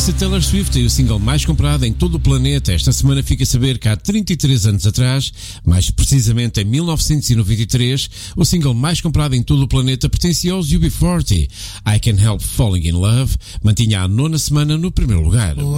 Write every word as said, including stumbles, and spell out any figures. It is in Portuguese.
artista Taylor Swift tem o single mais comprado em todo o planeta. Esta semana fica a saber que há trinta e três anos atrás, mais precisamente em mil novecentos e noventa e três, o single mais comprado em todo o planeta pertencia aos U B quarenta. I Can't Help Falling in Love mantinha a nona semana no primeiro lugar.